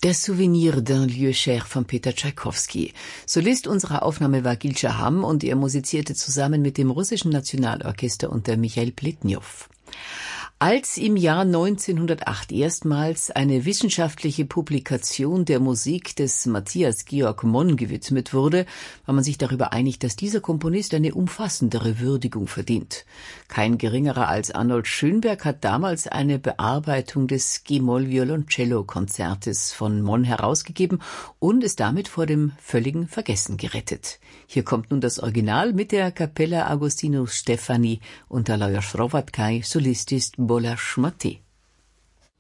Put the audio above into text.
Der Souvenir d'un lieu cher von Peter Tschaikowski. Solist unserer Aufnahme war Gil Shaham und er musizierte zusammen mit dem russischen Nationalorchester unter Michail Pletnjow. Als im Jahr 1908 erstmals eine wissenschaftliche Publikation der Musik des Matthias Georg Monn gewidmet wurde, war man sich darüber einig, dass dieser Komponist eine umfassendere Würdigung verdient. Kein geringerer als Arnold Schönberg hat damals eine Bearbeitung des G-Moll-Violoncello-Konzertes von Monn herausgegeben und es damit vor dem völligen Vergessen gerettet. Hier kommt nun das Original mit der Capella Agostino Stefani unter Lajos Hrovatkaj, Solist ist Bola Schmati.